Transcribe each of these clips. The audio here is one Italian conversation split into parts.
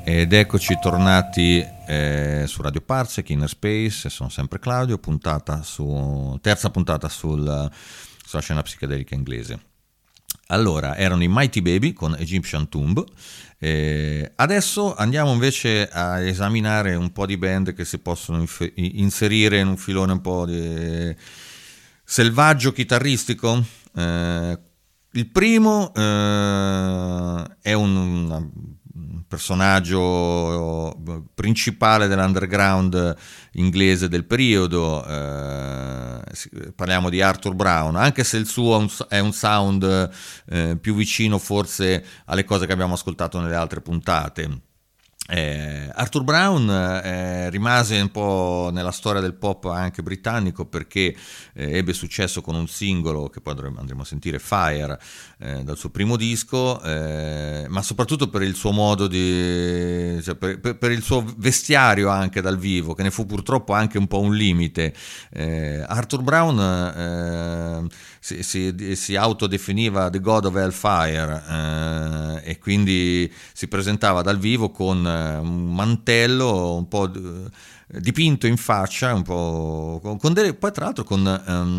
Ed eccoci tornati su Radio Parsec, Inner Space, sono sempre Claudio, terza puntata sulla scena psichedelica inglese. Allora, erano i Mighty Baby con Egyptian Tomb. Adesso andiamo invece a esaminare un po' di band che si possono inserire in un filone un po' di selvaggio chitarristico. Il primo è un personaggio principale dell'underground inglese del periodo, parliamo di Arthur Brown, anche se il suo è un sound più vicino forse alle cose che abbiamo ascoltato nelle altre puntate. Arthur Brown rimase un po' nella storia del pop anche britannico perché ebbe successo con un singolo che poi andremo a sentire, Fire, dal suo primo disco, ma soprattutto per il suo modo per il suo vestiario anche dal vivo, che ne fu purtroppo anche un po' un limite. Arthur Brown si autodefiniva The God of Hellfire, e quindi si presentava dal vivo con un mantello un po' dipinto in faccia, un po' poi tra l'altro con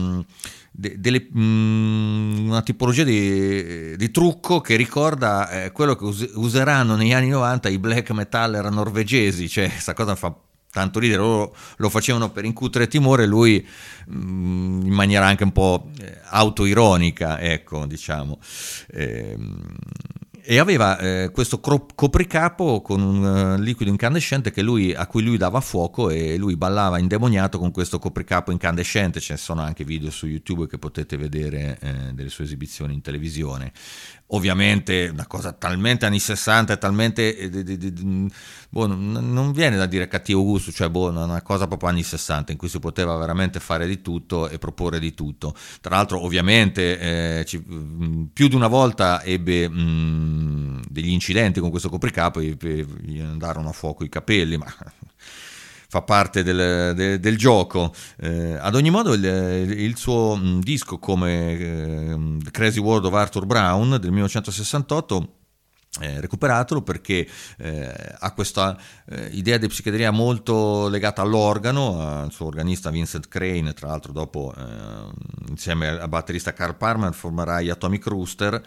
una tipologia di trucco che ricorda quello che useranno negli anni 90 i black metaller norvegesi, cioè questa cosa fa tanto ridere. Loro lo facevano per incutere timore, lui in maniera anche un po' autoironica, ecco, diciamo. E aveva questo copricapo con un liquido incandescente a cui lui dava fuoco, e lui ballava indemoniato con questo copricapo incandescente. Ce ne sono anche video su YouTube che potete vedere delle sue esibizioni in televisione. Ovviamente una cosa talmente anni 60, talmente non viene da dire cattivo gusto, cioè una cosa proprio anni 60 in cui si poteva veramente fare di tutto e proporre di tutto. Tra l'altro ovviamente più di una volta ebbe degli incidenti con questo copricapo, gli andarono a fuoco i capelli, ma fa parte del gioco. Ad ogni modo il suo disco come The Crazy World of Arthur Brown del 1968, recuperatelo perché ha questa idea di psichedelia molto legata all'organo, al suo organista Vincent Crane. Tra l'altro dopo insieme al batterista Carl Palmer formerà gli Atomic Rooster,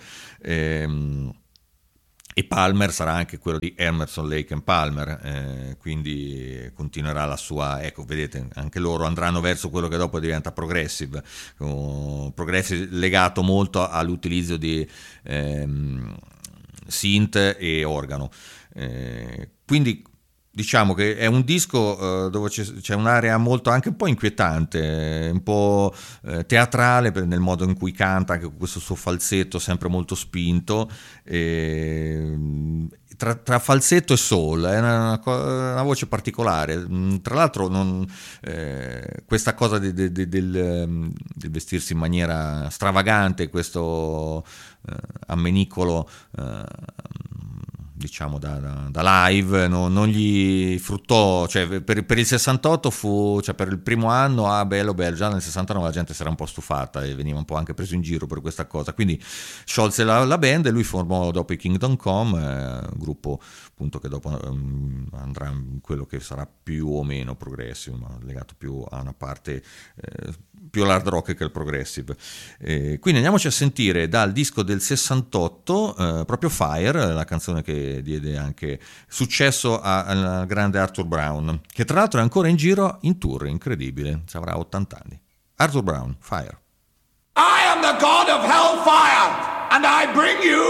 e Palmer sarà anche quello di Emerson, Lake and Palmer, quindi continuerà la sua, ecco, vedete, anche loro andranno verso quello che dopo diventa progressive legato molto all'utilizzo di synth e organo, quindi diciamo che è un disco dove c'è un'area molto, anche un po' inquietante, un po' teatrale nel modo in cui canta, anche con questo suo falsetto sempre molto spinto, tra falsetto e soul, è una voce particolare. Tra l'altro questa cosa del vestirsi in maniera stravagante, questo ammenicolo diciamo da live, non gli fruttò, cioè per il 68 cioè per il primo anno, bello, già nel 69 la gente si era un po' stufata e veniva un po' anche preso in giro per questa cosa, quindi sciolse la band e lui formò dopo i Kingdom Come, gruppo appunto che dopo andrà in quello che sarà più o meno progressive, ma legato più a una parte più all'hard rock che al progressive. Quindi andiamoci a sentire dal disco del 68 proprio Fire, la canzone che diede anche successo al grande Arthur Brown, che tra l'altro è ancora in giro in tour, incredibile, avrà 80 anni. Arthur Brown, Fire. I am the god of hellfire, and I bring you